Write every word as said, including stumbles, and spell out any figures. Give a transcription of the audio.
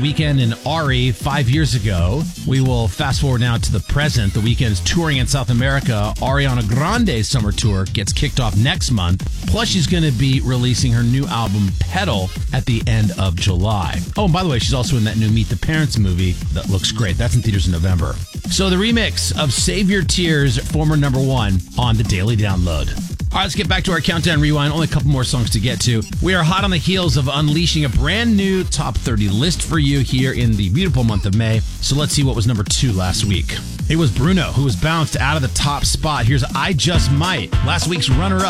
Weeknd and Ari five years ago. We will fast forward now to the present. The Weeknd is touring in South America. Ariana Grande's summer tour gets kicked off next month. Plus, she's going to be releasing her new album, Petal, at the end of July. Oh, and by the way, she's also in that new Meet the Parents movie that looks great. That's in theaters in November. So the remix of Save Your Tears, former number one, on the Daily Download. All right, let's get back to our Countdown Rewind. Only a couple more songs to get to. We are hot on the heels of unleashing a brand new top thirty list for you here in the beautiful month of May. So let's see what was number two last week. It was Bruno, who was bounced out of the top spot. Here's I Just Might, last week's runner-up.